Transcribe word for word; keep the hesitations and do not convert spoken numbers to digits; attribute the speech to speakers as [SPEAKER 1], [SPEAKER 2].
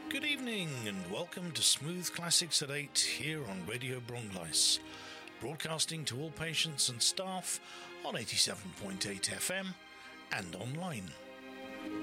[SPEAKER 1] Good evening and welcome to Smooth Classics at eight here on Radio Brongleis, broadcasting to all patients and staff on eighty-seven point eight F M and online.